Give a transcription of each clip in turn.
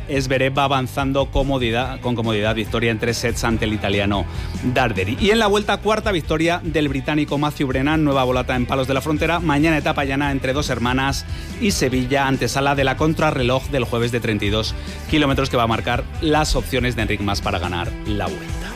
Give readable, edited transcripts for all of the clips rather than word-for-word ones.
Zverev va avanzando con comodidad, victoria en 3 sets ante el italiano Darderi. Y en la vuelta, cuarta victoria del británico Matthew Brennan, nueva volata en Palos de la Frontera. Mañana etapa llana entre Dos Hermanas y Sevilla, antesala de la contrarreloj del jueves de 32 kilómetros que va a marcar las opciones de Enric Mas para ganar la Vuelta.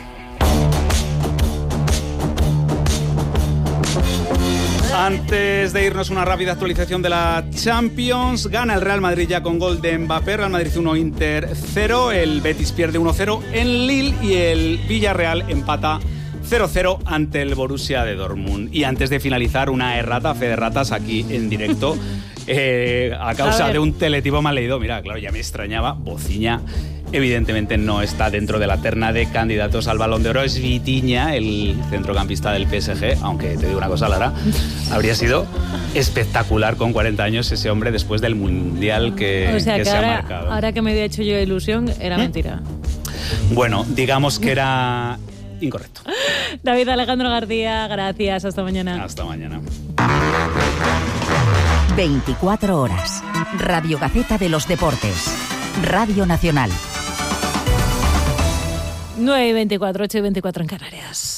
Antes de irnos, una rápida actualización de la Champions. Gana el Real Madrid ya con gol de Mbappé. Real Madrid 1, Inter 0. El Betis pierde 1-0 en Lille y el Villarreal empata 0-0 ante el Borussia de Dortmund. Y antes de finalizar, una errata, fe de ratas aquí en directo, a causa de un teletipo mal leído. Mira, claro, ya me extrañaba. Bociña evidentemente no está dentro de la terna de candidatos al Balón de Oro. Es Vitinha, el centrocampista del PSG, aunque te digo una cosa, Lara, habría sido espectacular con 40 años ese hombre después del Mundial que se ha marcado. Ahora que me había hecho yo ilusión, era mentira. Bueno, digamos que era incorrecto. David Alejandro García, gracias. Hasta mañana. Hasta mañana. 24 horas. Radio Gaceta de los Deportes. Radio Nacional. 9:24, 8:24 en Canarias.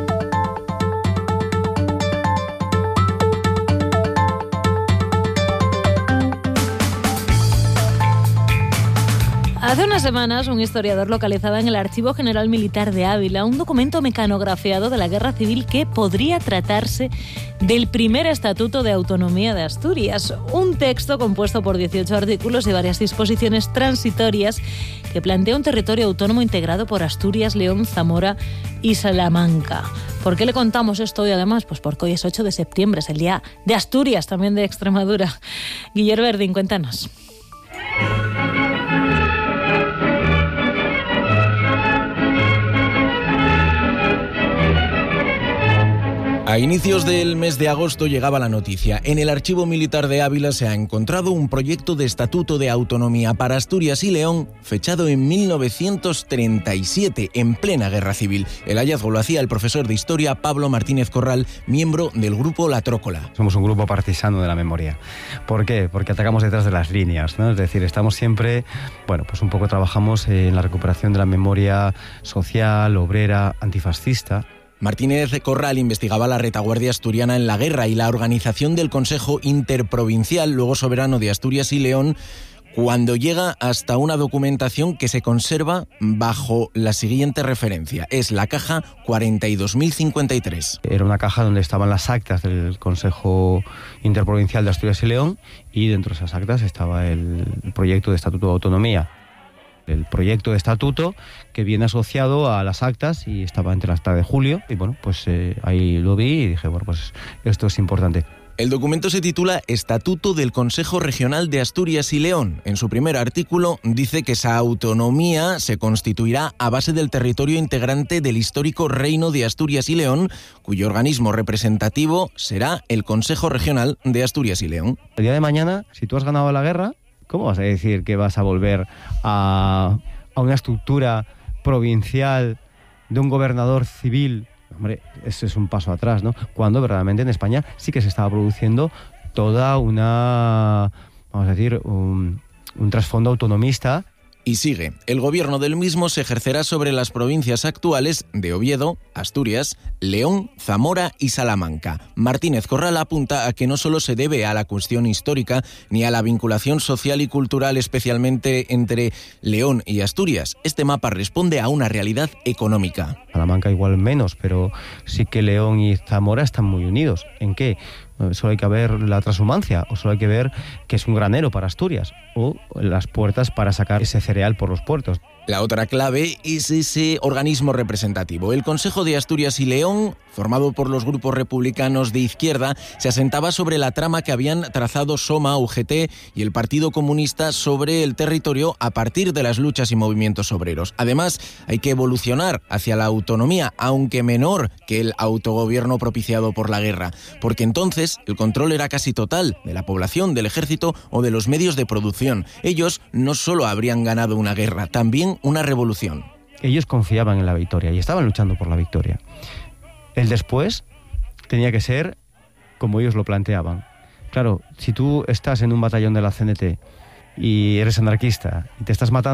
Hace unas semanas, un historiador localizaba en el Archivo General Militar de Ávila un documento mecanografiado de la Guerra Civil que podría tratarse del primer Estatuto de Autonomía de Asturias, un texto compuesto por 18 artículos y varias disposiciones transitorias que plantea un territorio autónomo integrado por Asturias, León, Zamora y Salamanca. ¿Por qué le contamos esto hoy además? Pues porque hoy es 8 de septiembre, es el día de Asturias, también de Extremadura. Guillermo Verdín, cuéntanos. A inicios del mes de agosto llegaba la noticia. En el Archivo Militar de Ávila se ha encontrado un proyecto de Estatuto de Autonomía para Asturias y León, fechado en 1937, en plena Guerra Civil. El hallazgo lo hacía el profesor de Historia Pablo Martínez Corral, miembro del grupo La Trócola. Somos un grupo partisano de la memoria. ¿Por qué? Porque atacamos detrás de las líneas, ¿no? Es decir, estamos siempre, pues un poco trabajamos en la recuperación de la memoria social, obrera, antifascista. Martínez Corral investigaba la retaguardia asturiana en la guerra y la organización del Consejo Interprovincial, luego soberano de Asturias y León, cuando llega hasta una documentación que se conserva bajo la siguiente referencia. Es la caja 42.053. Era una caja donde estaban las actas del Consejo Interprovincial de Asturias y León, y dentro de esas actas estaba el proyecto de Estatuto de Autonomía. El proyecto de estatuto que viene asociado a las actas y estaba entre la acta de julio y ahí lo vi y dije, pues esto es importante. El documento se titula Estatuto del Consejo Regional de Asturias y León. En su primer artículo dice que esa autonomía se constituirá a base del territorio integrante del histórico Reino de Asturias y León, cuyo organismo representativo será el Consejo Regional de Asturias y León. El día de mañana, si tú has ganado la guerra, ¿cómo vas a decir que vas a volver a una estructura provincial de un gobernador civil? Hombre, eso es un paso atrás, ¿no? Cuando verdaderamente en España sí que se estaba produciendo toda una, vamos a decir, un trasfondo autonomista. Y sigue, el gobierno del mismo se ejercerá sobre las provincias actuales de Oviedo, Asturias, León, Zamora y Salamanca. Martínez Corral apunta a que no solo se debe a la cuestión histórica ni a la vinculación social y cultural especialmente entre León y Asturias. Este mapa responde a una realidad económica. Salamanca igual menos, pero sí que León y Zamora están muy unidos. ¿En qué? Solo hay que ver la transhumancia, o solo hay que ver que es un granero para Asturias, o las puertas para sacar ese cereal por los puertos. La otra clave es ese organismo representativo. El Consejo de Asturias y León, formado por los grupos republicanos de izquierda, se asentaba sobre la trama que habían trazado Soma, UGT y el Partido Comunista sobre el territorio a partir de las luchas y movimientos obreros. Además, hay que evolucionar hacia la autonomía, aunque menor que el autogobierno propiciado por la guerra, porque entonces el control era casi total de la población, del ejército o de los medios de producción. Ellos no solo habrían ganado una guerra, también una revolución. Ellos confiaban en la victoria y estaban luchando por la victoria. El después tenía que ser como ellos lo planteaban. Claro, si tú estás en un batallón de la CNT y eres anarquista y te estás matando